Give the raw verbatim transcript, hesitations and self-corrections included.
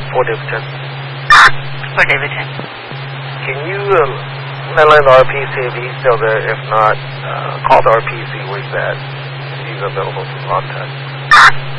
for Davidson. For Davidson. Can you um, let the R P C if he's still there? If not, uh, call the R P C where he's at. He's available for contact.